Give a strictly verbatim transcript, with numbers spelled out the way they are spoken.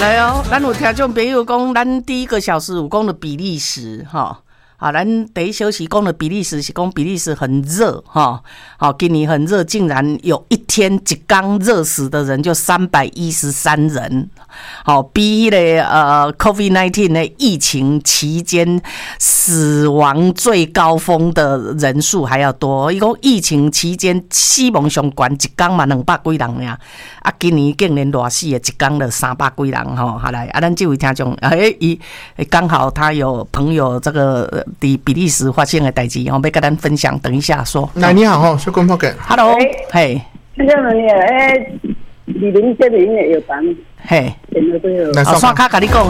来哦，咱有听众朋友讲，咱第一个小时有讲的比利时哈。好，咱第一小时讲的比利时是讲比利时很热哈，好，今年很热，竟然有一天一天热死的人就三百一十三人，好，比那个呃 COVID 十九 的疫情期间死亡最高峰的人数还要多。伊讲疫情期间死亡上悬一天嘛两百几人呀，啊，今年竟然热死的一天了三百几人吼，好来，啊，咱这位听众，哎，伊刚好他有朋友这个。在比利时发生的代志，我要跟咱分享。等一下说。 那你好哈，小公婆嘅。 Hello， 嘿。 先生你诶，二零七零嘅药房。 嘿。 前头都有。 哦，刷卡跟你讲